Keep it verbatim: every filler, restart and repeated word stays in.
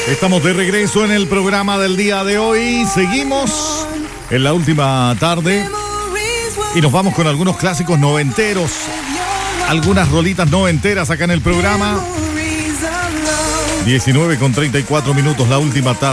Estamos de regreso en el programa del día de hoy. Seguimos en la última tarde y nos vamos con algunos clásicos noventeros, algunas rolitas noventeras acá en el programa. diecinueve con treinta y cuatro minutos, la última tarde.